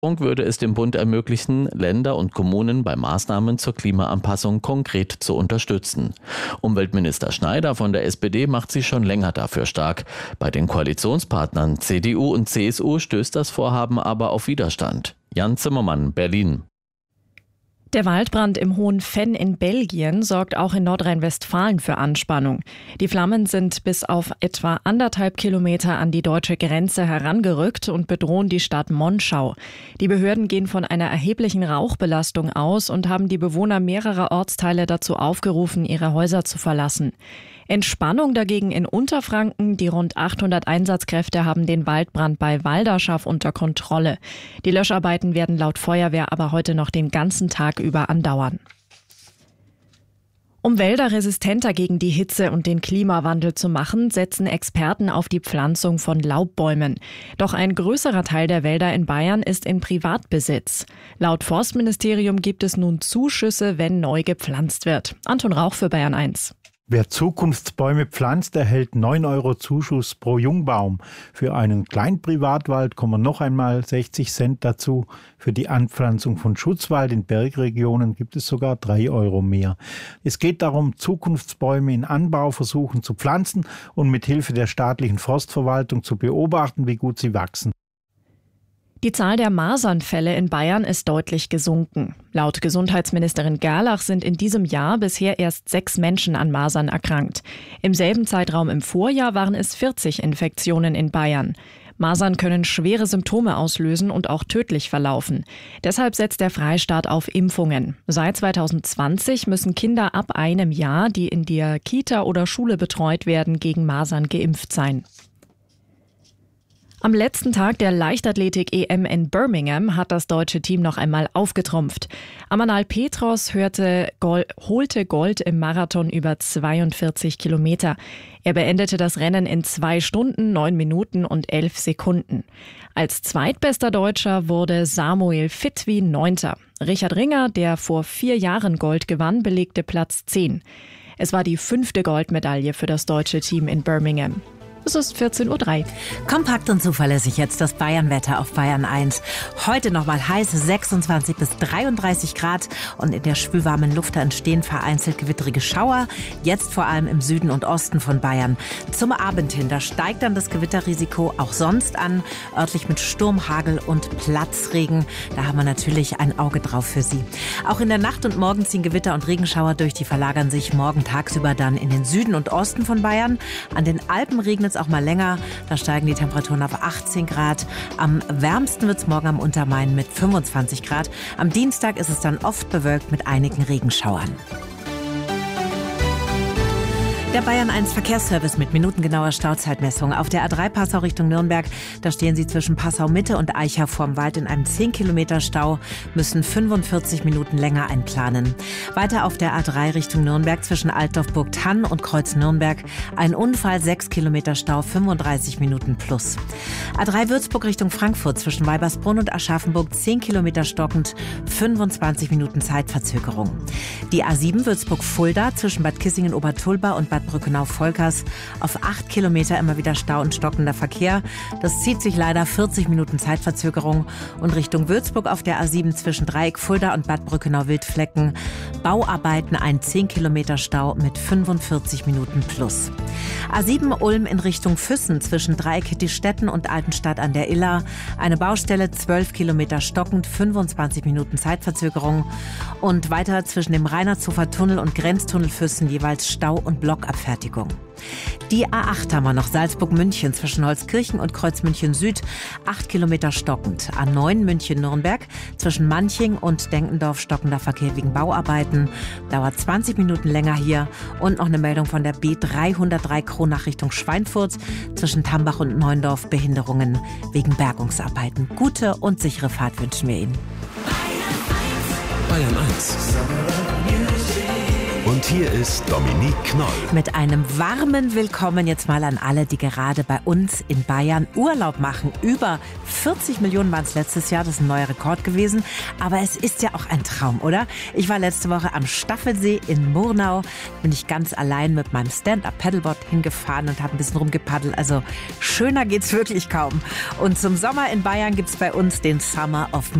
würde es dem Bund ermöglichen, Länder und Kommunen bei Maßnahmen zur Klimaanpassung konkret zu unterstützen. Umweltminister Schneider von der SPD macht sich schon länger dafür stark. Bei den Koalitionspartnern CDU und CSU stößt das Vorhaben aber auf Widerstand. Jan Zimmermann, Berlin. Der Waldbrand im Hohen Venn in Belgien sorgt auch in Nordrhein-Westfalen für Anspannung. Die Flammen sind bis auf etwa 1,5 Kilometer an die deutsche Grenze herangerückt und bedrohen die Stadt Monschau. Die Behörden gehen von einer erheblichen Rauchbelastung aus und haben die Bewohner mehrerer Ortsteile dazu aufgerufen, ihre Häuser zu verlassen. Entspannung dagegen in Unterfranken. Die rund 800 Einsatzkräfte haben den Waldbrand bei Walderschaff unter Kontrolle. Die Löscharbeiten werden laut Feuerwehr aber heute noch den ganzen Tag über andauern. Um Wälder resistenter gegen die Hitze und den Klimawandel zu machen, setzen Experten auf die Pflanzung von Laubbäumen. Doch ein größerer Teil der Wälder in Bayern ist in Privatbesitz. Laut Forstministerium gibt es nun Zuschüsse, wenn neu gepflanzt wird. Anton Rauch für Bayern 1. Wer Zukunftsbäume pflanzt, erhält 9 € Zuschuss pro Jungbaum. Für einen Kleinprivatwald kommen noch einmal 60 Cent dazu. Für die Anpflanzung von Schutzwald in Bergregionen gibt es sogar 3 € mehr. Es geht darum, Zukunftsbäume in Anbauversuchen zu pflanzen und mit Hilfe der staatlichen Forstverwaltung zu beobachten, wie gut sie wachsen. Die Zahl der Masernfälle in Bayern ist deutlich gesunken. Laut Gesundheitsministerin Gerlach sind in diesem Jahr bisher erst 6 Menschen an Masern erkrankt. Im selben Zeitraum im Vorjahr waren es 40 Infektionen in Bayern. Masern können schwere Symptome auslösen und auch tödlich verlaufen. Deshalb setzt der Freistaat auf Impfungen. Seit 2020 müssen Kinder ab einem Jahr, die in der Kita oder Schule betreut werden, gegen Masern geimpft sein. Am letzten Tag der Leichtathletik-EM in Birmingham hat das deutsche Team noch einmal aufgetrumpft. Amanal Petros holte Gold im Marathon über 42 Kilometer. Er beendete das Rennen in 2 Stunden, 9 Minuten und 11 Sekunden. Als zweitbester Deutscher wurde Samuel Fitwi 9. Richard Ringer, der vor 4 Jahren Gold gewann, belegte Platz 10. Es war die 5. Goldmedaille für das deutsche Team in Birmingham. Es ist 14:03 Uhr. Kompakt und zuverlässig jetzt das Bayern-Wetter auf Bayern 1. Heute nochmal heiß, 26 bis 33 Grad und in der schwülwarmen Luft entstehen vereinzelt gewittrige Schauer. Jetzt vor allem im Süden und Osten von Bayern. Zum Abend hin, da steigt dann das Gewitterrisiko auch sonst an. Örtlich mit Sturm, Hagel und Platzregen. Da haben wir natürlich ein Auge drauf für Sie. Auch in der Nacht und morgen ziehen Gewitter und Regenschauer durch. Die verlagern sich morgen tagsüber dann in den Süden und Osten von Bayern. An den Alpen regnet auch mal länger. Da steigen die Temperaturen auf 18 Grad. Am wärmsten wird es morgen am Untermain mit 25 Grad. Am Dienstag ist es dann oft bewölkt mit einigen Regenschauern. Der Bayern 1 Verkehrsservice mit minutengenauer Stauzeitmessung. Auf der A3 Passau Richtung Nürnberg, da stehen Sie zwischen Passau Mitte und Eicha vorm Wald in einem 10 Kilometer Stau, müssen 45 Minuten länger einplanen. Weiter auf der A3 Richtung Nürnberg zwischen Altdorf-Burgthann und Kreuz Nürnberg, ein Unfall, 6 Kilometer Stau, 35 Minuten plus. A3 Würzburg Richtung Frankfurt zwischen Weibersbrunn und Aschaffenburg, 10 Kilometer stockend, 25 Minuten Zeitverzögerung. Die A7 Würzburg-Fulda zwischen Bad Kissingen-Obertulba und Bad Brückenau-Volkers auf 8 Kilometer immer wieder Stau und stockender Verkehr. Das zieht sich leider, 40 Minuten Zeitverzögerung. Und Richtung Würzburg auf der A7 zwischen Dreieck Fulda und Bad Brückenau-Wildflecken. Bauarbeiten, ein 10 Kilometer Stau mit 45 Minuten plus. A7 Ulm in Richtung Füssen zwischen Dreieck Hittistetten und Altenstadt an der Iller. Eine Baustelle, 12 Kilometer stockend, 25 Minuten Zeitverzögerung. Und weiter zwischen dem Rainertshofer Tunnel und Grenztunnel Füssen jeweils Stau und Blockabfertigung. Die A8 haben wir noch, Salzburg-München zwischen Holzkirchen und Kreuzmünchen Süd, 8 Kilometer stockend. A9 München-Nürnberg zwischen Manching und Denkendorf stockender Verkehr wegen Bauarbeiten. Dauert 20 Minuten länger hier. Und noch eine Meldung von der B303 Kronach Richtung Schweinfurt zwischen Tambach und Neuendorf, Behinderungen wegen Bergungsarbeiten. Gute und sichere Fahrt wünschen wir Ihnen. Bayern 1. Und hier ist Dominique Knoll. Mit einem warmen Willkommen jetzt mal an alle, die gerade bei uns in Bayern Urlaub machen. Über 40 Millionen waren es letztes Jahr, das ist ein neuer Rekord gewesen. Aber es ist ja auch ein Traum, oder? Ich war letzte Woche am Staffelsee in Murnau, bin ich ganz allein mit meinem Stand-Up-Paddleboard hingefahren und habe ein bisschen rumgepaddelt. Also schöner geht's wirklich kaum. Und zum Sommer in Bayern gibt's bei uns den Summer of